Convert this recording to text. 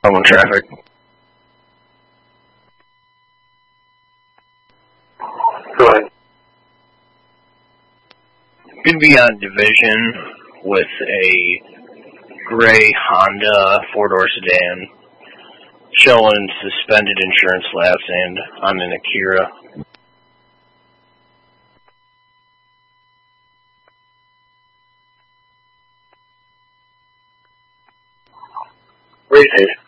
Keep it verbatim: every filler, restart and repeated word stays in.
I'm on traffic. Go ahead. Could be on Division with a gray Honda four-door sedan showing suspended insurance lapse and on an Akira. Raise it.